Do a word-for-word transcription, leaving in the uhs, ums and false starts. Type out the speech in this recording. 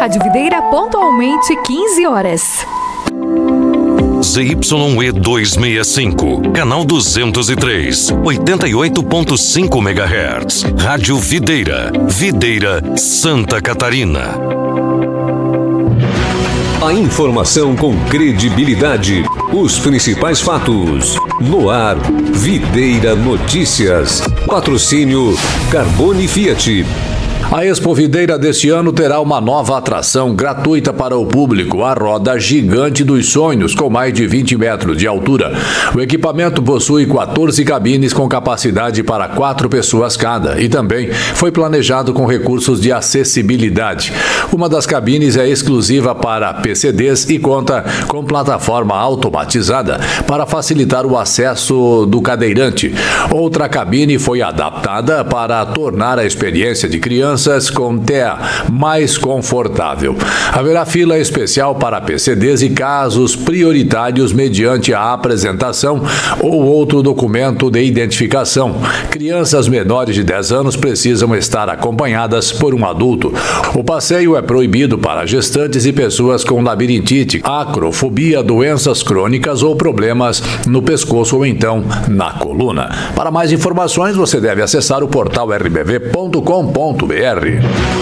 Rádio Videira, pontualmente quinze horas. Z Y E duzentos e sessenta e cinco, canal duzentos e três, oitenta e oito ponto cinco megahertz. Rádio Videira, Videira, Santa Catarina. A informação com credibilidade. Os principais fatos. No ar, Videira Notícias. Patrocínio Carbone Fiat. A Expo Videira deste ano terá uma nova atração gratuita para o público, a Roda Gigante dos Sonhos, com mais de vinte metros de altura. O equipamento possui quatorze cabines com capacidade para quatro pessoas cada e também foi planejado com recursos de acessibilidade. Uma das cabines é exclusiva para P C Ds e conta com plataforma automatizada para facilitar o acesso do cadeirante. Outra cabine foi adaptada para tornar a experiência de crianças com T E A mais confortável. Haverá fila especial para P C Ds e casos prioritários mediante a apresentação ou outro documento de identificação. Crianças menores de dez anos precisam estar acompanhadas por um adulto. O passeio é proibido para gestantes e pessoas com labirintite, acrofobia, doenças crônicas ou problemas no pescoço ou então na coluna. Para mais informações, você deve acessar o portal r b v ponto com ponto b r.